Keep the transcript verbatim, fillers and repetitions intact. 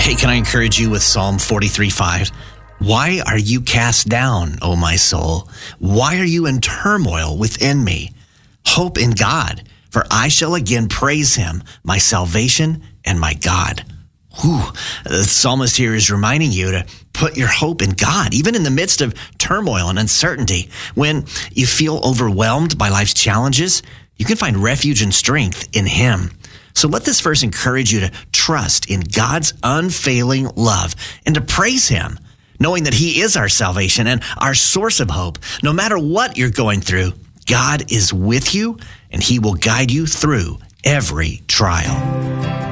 Hey, can I encourage you with Psalm forty-three five? Why are you cast down, O my soul? Why are you in turmoil within me? Hope in God, for I shall again praise him, my salvation and my God. Whew. The psalmist here is reminding you to put your hope in God, even in the midst of turmoil and uncertainty. When you feel overwhelmed by life's challenges, you can find refuge and strength in him. So let this verse encourage you to trust in God's unfailing love and to praise him, knowing that he is our salvation and our source of hope. No matter what you're going through, God is with you and he will guide you through every trial.